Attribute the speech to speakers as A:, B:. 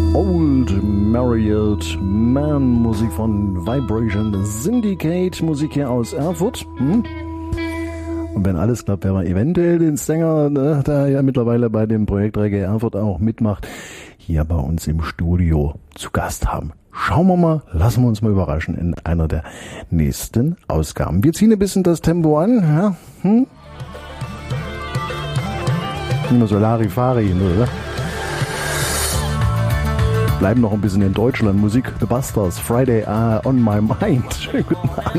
A: Old Married Man, Musik von Vibration Syndicate, Musik hier aus Erfurt. Und wenn alles klappt, werden wir eventuell den Sänger, der ja mittlerweile bei dem Projekt Reggae Erfurt auch mitmacht, hier bei uns im Studio zu Gast haben. Schauen wir mal, lassen wir uns mal überraschen in einer der nächsten Ausgaben. Wir ziehen ein bisschen das Tempo an. Ja? Immer so Larifari, oder? Bleiben noch ein bisschen in Deutschland. Musik The Busters, Friday on My Mind. Schönen guten Abend.